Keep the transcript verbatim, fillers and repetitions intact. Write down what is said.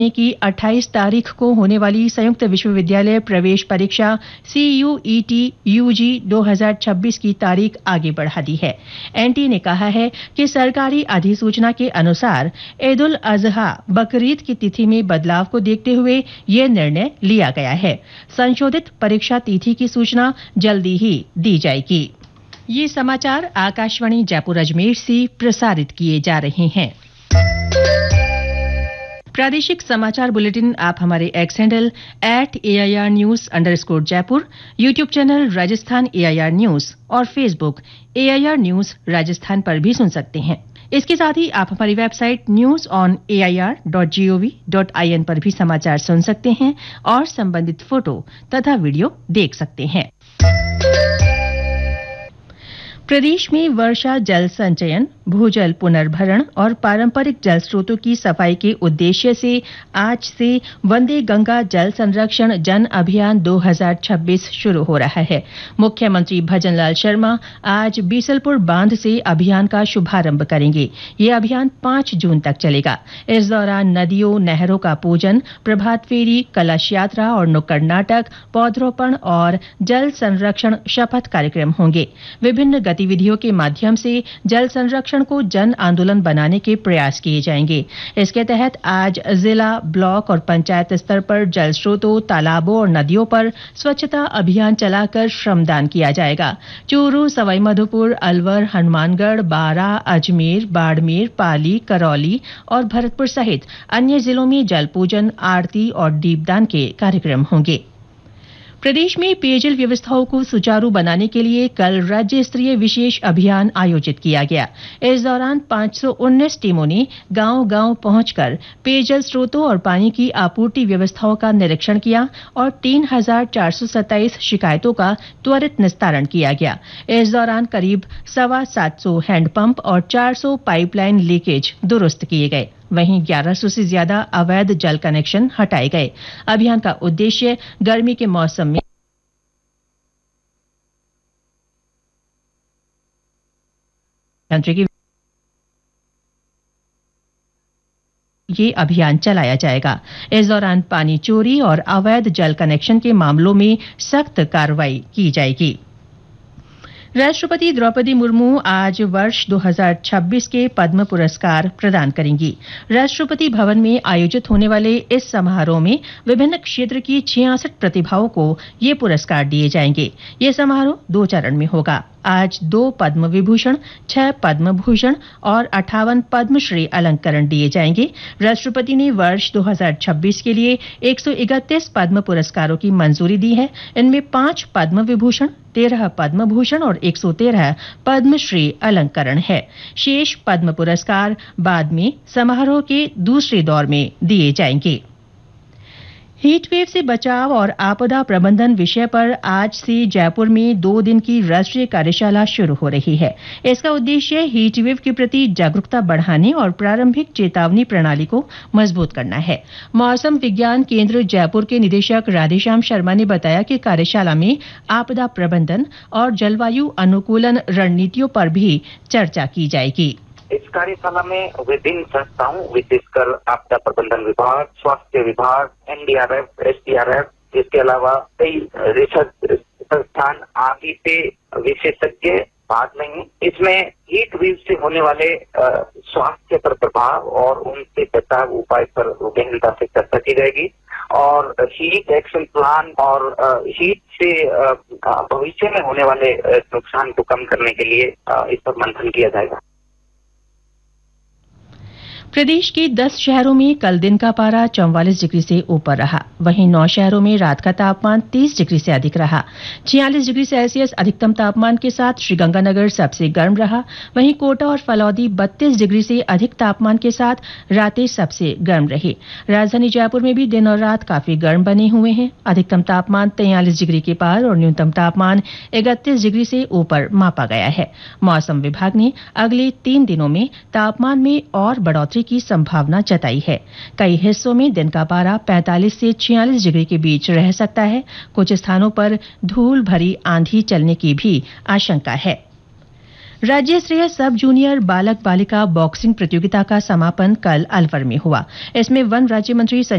की अट्ठाईस तारीख को होने वाली संयुक्त विश्वविद्यालय प्रवेश परीक्षा सी यू ई टी यू जी दो हज़ार छब्बीस की तारीख आगे बढ़ा दी है। एनटीए ने कहा है कि सरकारी अधिसूचना के अनुसार ईद उल अजहा बकरीद की तिथि में बदलाव को देखते हुए यह निर्णय लिया गया है। संशोधित परीक्षा तिथि की सूचना जल्दी ही दी जाएगी। ये समाचार आकाशवाणी जयपुर अजमेर से प्रसारित किए जा रहे हैं। प्रादेशिक समाचार बुलेटिन आप हमारे x handle at A I R news under score Jaipur, YouTube channel Rajasthan A I R news और Facebook A I R news Rajasthan पर भी सुन सकते हैं। इसके साथ ही आप हमारी website news on A I R dot G O V dot I N पर भी समाचार सुन सकते हैं और संबंधित फोटो तथा वीडियो देख सकते हैं। प्रदेश में वर्षा जल संचयन, भूजल पुनर्भरण और पारंपरिक जल स्रोतों की सफाई के उद्देश्य से आज से वंदे गंगा जल संरक्षण जन अभियान दो हज़ार छब्बीस शुरू हो रहा है। मुख्यमंत्री भजनलाल शर्मा आज बीसलपुर बांध से अभियान का शुभारंभ करेंगे। ये अभियान पांच जून तक चलेगा। इस दौरान नदियों, नहरों का पूजन, प्रभात फेरी, कलश यात्रा और नुक्कड़ नाटक, पौधरोपण और जल संरक्षण शपथ कार्यक्रम होंगे। विभिन्न गतिविधियों के माध्यम से जल संरक्षण को जन आंदोलन बनाने के प्रयास किए जाएंगे। इसके तहत आज जिला, ब्लॉक और पंचायत स्तर पर जल स्रोतों, तालाबों और नदियों पर स्वच्छता अभियान चलाकर श्रमदान किया जाएगा। चूरू, सवाईमाधोपुर, अलवर, हनुमानगढ़, बारां, अजमेर, बाड़मेर, पाली, करौली और भरतपुर सहित अन्य जिलों में जल पूजन, आरती और दीपदान के कार्यक्रम होंगे। प्रदेश में पेयजल व्यवस्थाओं को सुचारू बनाने के लिए कल राज्य स्तरीय विशेष अभियान आयोजित किया गया। इस दौरान पांच सौ उन्नीस टीमों ने गांव-गांव पहुंचकर पेयजल स्रोतों और पानी की आपूर्ति व्यवस्थाओं का निरीक्षण किया और तीन हजार चार सौ सत्ताईस शिकायतों का त्वरित निस्तारण किया गया। इस दौरान करीब सवा सात सौ हैंडपंप और चार सौ पाइपलाइन लीकेज दुरुस्त किए गए। वहीं ग्यारह सौ से ज्यादा अवैध जल कनेक्शन हटाए गए। अभियान का उद्देश्य गर्मी के मौसम में यंत्र की ये अभियान चलाया जाएगा। इस दौरान पानी चोरी और अवैध जल कनेक्शन के मामलों में सख्त कार्रवाई की जाएगी। राष्ट्रपति द्रौपदी मुर्मू आज वर्ष दो हज़ार छब्बीस के पद्म पुरस्कार प्रदान करेंगी। राष्ट्रपति भवन में आयोजित होने वाले इस समारोह में विभिन्न क्षेत्र की छियासठ प्रतिभाओं को ये पुरस्कार दिए जाएंगे। ये समारोह दो चरण में होगा। आज दो पद्म विभूषण, छह पद्म भूषण और अट्ठावन पद्मश्री अलंकरण दिए जाएंगे। राष्ट्रपति ने वर्ष दो हज़ार छब्बीस के लिए एक सौ इकतीस पद्म पुरस्कारों की मंजूरी दी है। इनमें पांच पद्म विभूषण, तेरह पद्म भूषण और एक सौ तेरह पद्मश्री अलंकरण है। शेष पद्म पुरस्कार बाद में समारोह के दूसरे दौर में दिए जाएंगे। हीटवेव से बचाव और आपदा प्रबंधन विषय पर आज से जयपुर में दो दिन की राष्ट्रीय कार्यशाला शुरू हो रही है। इसका उद्देश्य हीटवेव के प्रति जागरूकता बढ़ाने और प्रारंभिक चेतावनी प्रणाली को मजबूत करना है। मौसम विज्ञान केंद्र जयपुर के निदेशक राधेश्याम शर्मा ने बताया कि कार्यशाला में आपदा प्रबंधन और जलवायु अनुकूलन रणनीतियों पर भी चर्चा की जाएगी। इस कार्यशाला में विभिन्न संस्थाओं विशेषकर आपदा प्रबंधन विभाग, स्वास्थ्य विभाग, N D R F, S D R F, इसके अलावा कई रिसर्च संस्थान आदि से विशेषज्ञ भाग लेंगे। इसमें हीट वेव से होने वाले स्वास्थ्य पर प्रभाव और उनसे बचाव उपाय पर गहनता से चर्चा की जाएगी और हीट एक्शन प्लान और हीट से भविष्य में होने वाले नुकसान को कम करने के लिए इस पर मंथन किया जाएगा। प्रदेश के दस शहरों में कल दिन का पारा चौवालीस डिग्री से ऊपर रहा। वहीं नौ शहरों में रात का तापमान तीस डिग्री से अधिक रहा। छियालीस डिग्री सेल्सियस अधिकतम तापमान के साथ श्रीगंगानगर सबसे गर्म रहा। वहीं कोटा और फलौदी बत्तीस डिग्री से अधिक तापमान के साथ रातें सबसे गर्म रही। राजधानी जयपुर में भी दिन और रात काफी गर्म बने हुए हैं। अधिकतम तापमान तैंतालीस डिग्री के पार और न्यूनतम तापमान इकतीस डिग्री से ऊपर मापा गया है। मौसम विभाग ने अगले तीन दिनों में तापमान में और बढ़ोतरी की संभावना जताई है। कई हिस्सों में दिन का पारा पैंतालीस से छियालीस डिग्री के बीच रह सकता है। कुछ स्थानों पर धूल भरी आंधी चलने की भी आशंका है। राज्य स्तरीय सब जूनियर बालक बालिका बॉक्सिंग प्रतियोगिता का समापन कल अलवर में हुआ। इसमें वन राज्य मंत्री